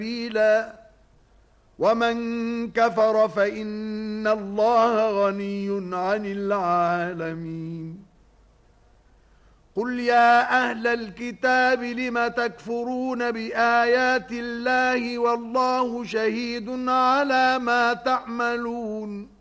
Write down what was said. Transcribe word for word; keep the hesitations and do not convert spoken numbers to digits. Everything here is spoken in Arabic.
سبيلا ومن كفر فإن الله غني عن العالمين قل يا أهل الكتاب لم تكفرون بآيات الله والله شهيد على ما تعملون